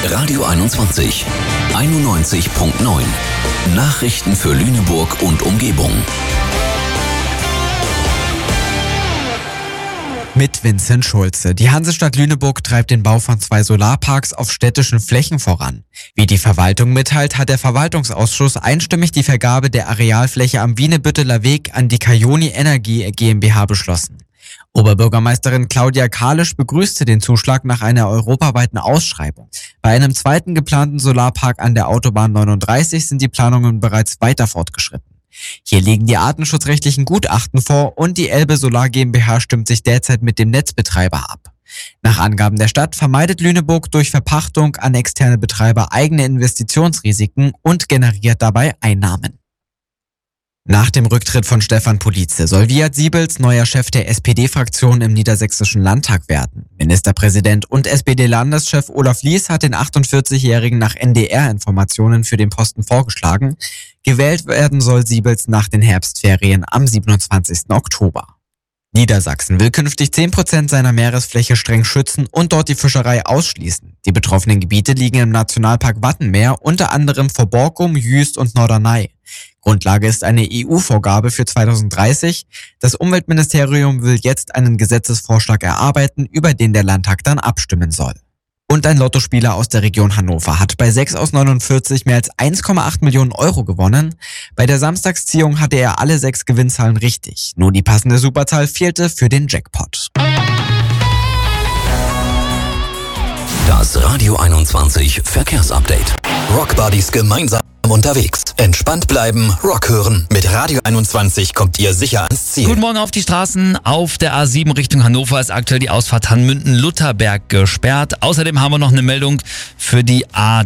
Radio 21. 91.9. Nachrichten für Lüneburg und Umgebung. Mit Vincent Schulze. Die Hansestadt Lüneburg treibt den Bau von 2 Solarparks auf städtischen Flächen voran. Wie die Verwaltung mitteilt, hat der Verwaltungsausschuss einstimmig die Vergabe der Arealfläche am Wienebütteler Weg an die Cajoni Energie GmbH beschlossen. Oberbürgermeisterin Claudia Kalisch begrüßte den Zuschlag nach einer europaweiten Ausschreibung. Bei einem zweiten geplanten Solarpark an der Autobahn 39 sind die Planungen bereits weiter fortgeschritten. Hier liegen die artenschutzrechtlichen Gutachten vor und die Elbe Solar GmbH stimmt sich derzeit mit dem Netzbetreiber ab. Nach Angaben der Stadt vermeidet Lüneburg durch Verpachtung an externe Betreiber eigene Investitionsrisiken und generiert dabei Einnahmen. Nach dem Rücktritt von Stefan Police soll Wiat Siebels neuer Chef der SPD-Fraktion im Niedersächsischen Landtag werden. Ministerpräsident und SPD-Landeschef Olaf Lies hat den 48-Jährigen nach NDR-Informationen für den Posten vorgeschlagen. Gewählt werden soll Siebels nach den Herbstferien am 27. Oktober. Niedersachsen will künftig 10% seiner Meeresfläche streng schützen und dort die Fischerei ausschließen. Die betroffenen Gebiete liegen im Nationalpark Wattenmeer, unter anderem vor Borkum, Jüst und Norderney. Grundlage ist eine EU-Vorgabe für 2030. Das Umweltministerium will jetzt einen Gesetzesvorschlag erarbeiten, über den der Landtag dann abstimmen soll. Und ein Lottospieler aus der Region Hannover hat bei 6 aus 49 mehr als 1,8 Millionen Euro gewonnen. Bei der Samstagsziehung hatte er alle 6 Gewinnzahlen richtig. Nur die passende Superzahl fehlte für den Jackpot. Das Radio 21 Verkehrsupdate. Rockbuddies gemeinsam unterwegs. Entspannt bleiben, Rock hören. Mit Radio 21 kommt ihr sicher ans Ziel. Guten Morgen auf die Straßen. Auf der A7 Richtung Hannover ist aktuell die Ausfahrt Hanmünden-Lutherberg gesperrt. Außerdem haben wir noch eine Meldung für die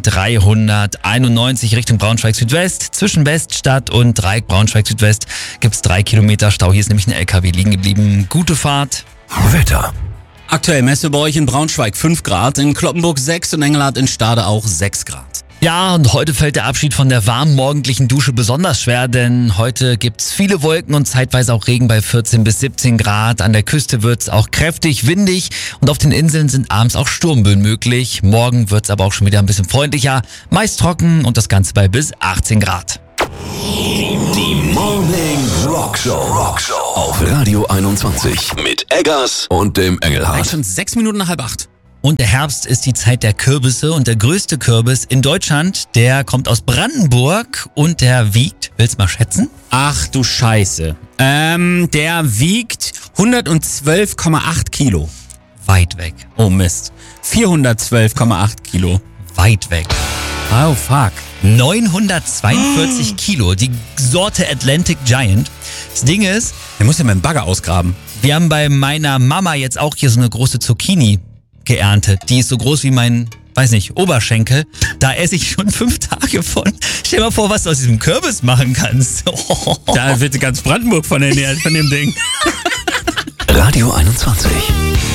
A391 Richtung Braunschweig-Südwest. Zwischen Weststadt und Dreieck Braunschweig-Südwest gibt es 3 Kilometer Stau. Hier ist nämlich ein LKW liegen geblieben. Gute Fahrt. Wetter. Aktuell Messe bei euch in Braunschweig 5 Grad, in Cloppenburg 6 und Engelhardt in Stade auch 6 Grad. Ja, und heute fällt der Abschied von der warmen morgendlichen Dusche besonders schwer, denn heute gibt's viele Wolken und zeitweise auch Regen bei 14 bis 17 Grad. An der Küste wird's auch kräftig windig und auf den Inseln sind abends auch Sturmböen möglich. Morgen wird's aber auch schon wieder ein bisschen freundlicher, meist trocken und das Ganze bei bis 18 Grad. Die Morning Rockshow auf Radio 21 mit Eggers und dem Engelhardt. Schon 6 Minuten nach 7:30. Und der Herbst ist die Zeit der Kürbisse und der größte Kürbis in Deutschland, der kommt aus Brandenburg und der wiegt, willst du mal schätzen? Ach du Scheiße. Der wiegt 112,8 Kilo. Weit weg. Oh Mist. 412,8 Kilo. Weit weg. Oh fuck. 942 Kilo, die Sorte Atlantic Giant. Das Ding ist, Der muss ja mit dem Bagger ausgraben. wir haben bei meiner Mama jetzt auch hier so eine große Zucchini geerntet. Die ist so groß wie mein, Oberschenkel. Da esse ich schon 5 Tage von. Stell dir mal vor, was du aus diesem Kürbis machen kannst. Da wird ganz Brandenburg von ernährt, von dem Ding. Radio 21.